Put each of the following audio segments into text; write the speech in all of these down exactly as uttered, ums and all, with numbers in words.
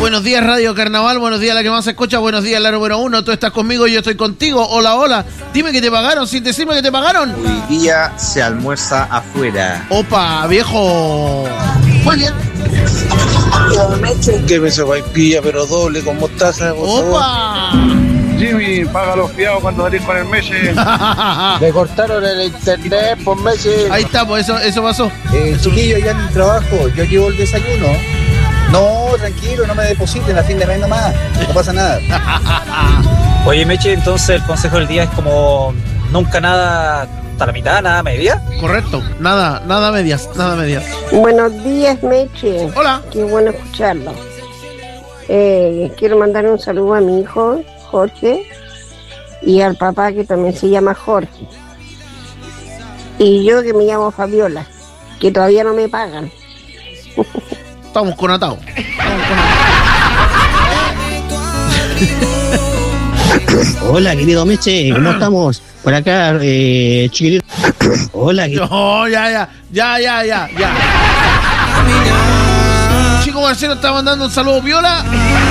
Buenos días, Radio Carnaval. Buenos días, la que más se escucha. Buenos días, la número uno. Tú estás conmigo, yo estoy contigo. Hola, hola. Dime que te pagaron, sin decirme que te pagaron. Hoy día se almuerza afuera. Opa, viejo. Muy bien. Que me sopaipilla, pero doble con mostaza. Opa. Jimmy, paga los fiados cuando salís con el Meche. Me cortaron el internet por Meche. Ahí está, pues eso, eso pasó. Eh, chiquillo, ya en el trabajo, yo llevo el desayuno. No, tranquilo, no me depositen a fin de mes nomás. No pasa nada. Oye, Meche, entonces el consejo del día es como nunca nada hasta la mitad, nada media. Correcto, nada, nada medias, nada medias. Buenos días, Meche. Hola. Qué bueno escucharlo. Eh, quiero mandar un saludo a mi hijo, Jorge, y al papá que también se llama Jorge. Y yo que me llamo Fabiola, que todavía no me pagan. Estamos con atado. Hola, querido Meche, ¿cómo estamos? Por acá, eh, chiquitito. Hola, querido. No, ya, ya, ya, ya, ya, ya. Chico Marcelo está mandando un saludo Viola.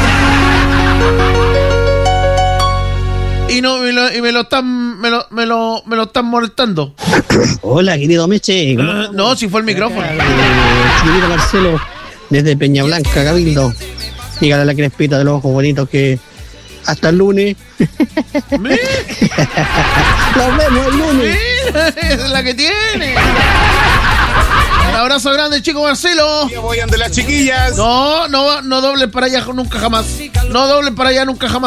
Y no, me lo, y me lo están, me lo, me lo, me lo están molestando. Hola, querido Meche. ¿Cómo Uh, no, si fue el micrófono. acá, eh, chiquitito Marcelo, desde Peña Blanca, Cabildo. Dígale a la crespita de los ojos bonitos que hasta el lunes. Mira, Nos vemos el lunes. mira, esa es la que tiene. Un abrazo grande, chico Marcelo. Voy ante las chiquillas. No, no, no dobles para allá nunca jamás. No dobles para allá nunca jamás.